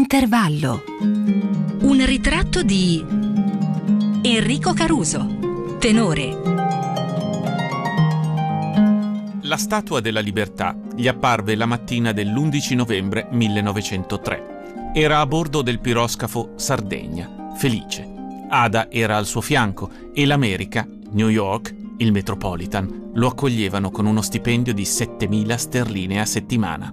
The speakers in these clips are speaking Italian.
Intervallo. Un ritratto di Enrico Caruso, tenore. La Statua della Libertà gli apparve la mattina dell'11 novembre 1903. Era a bordo del piroscafo Sardegna, felice. Ada era al suo fianco e l'America, New York, il Metropolitan, lo accoglievano con uno stipendio di 7.000 sterline a settimana.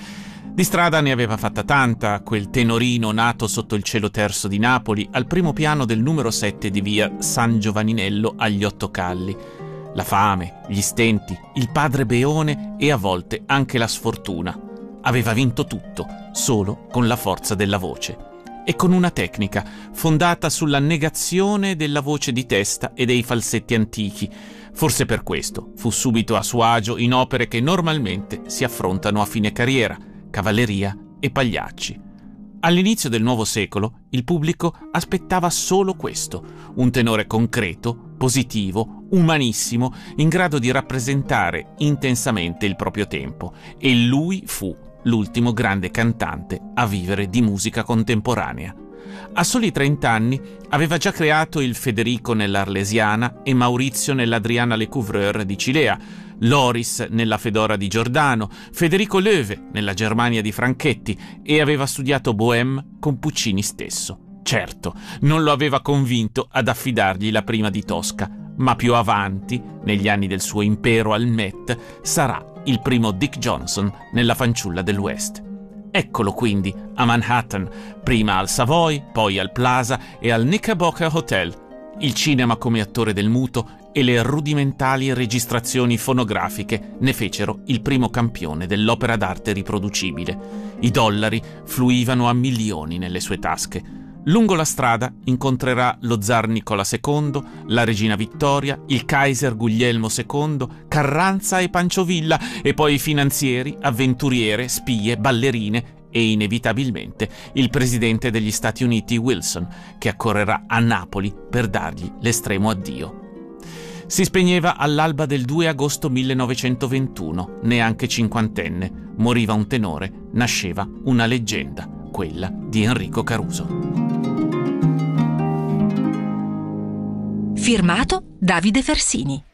Di strada ne aveva fatta tanta, quel tenorino nato sotto il cielo terso di Napoli, al primo piano del numero 7 di via San Giovanninello agli Ottocalli. La fame, gli stenti, il padre beone e a volte anche la sfortuna. Aveva vinto tutto, solo con la forza della voce. E con una tecnica fondata sulla negazione della voce di testa e dei falsetti antichi. Forse per questo fu subito a suo agio in opere che normalmente si affrontano a fine carriera, cavalleria e pagliacci. All'inizio del nuovo secolo il pubblico aspettava solo questo, un tenore concreto, positivo, umanissimo, in grado di rappresentare intensamente il proprio tempo, e lui fu l'ultimo grande cantante a vivere di musica contemporanea. A soli 30 anni aveva già creato il Federico nell'Arlesiana e Maurizio nell'Adriana Lecouvreur di Cilea, Loris nella Fedora di Giordano, Federico Loewe nella Germania di Franchetti, e aveva studiato Bohème con Puccini stesso. Certo, non lo aveva convinto ad affidargli la prima di Tosca, ma più avanti, negli anni del suo impero al Met, sarà il primo Dick Johnson nella Fanciulla del West. Eccolo quindi a Manhattan, prima al Savoy, poi al Plaza e al Knickerbocker Hotel, il cinema come attore del muto e le rudimentali registrazioni fonografiche ne fecero il primo campione dell'opera d'arte riproducibile. I dollari fluivano a milioni nelle sue tasche. Lungo la strada incontrerà lo zar Nicola II, la regina Vittoria, il Kaiser Guglielmo II, Carranza e Panciovilla, e poi finanzieri, avventuriere, spie, ballerine e inevitabilmente il presidente degli Stati Uniti Wilson, che accorrerà a Napoli per dargli l'estremo addio. Si spegneva all'alba del 2 agosto 1921, neanche cinquantenne. Moriva un tenore, nasceva una leggenda, quella di Enrico Caruso. Firmato Davide Fersini.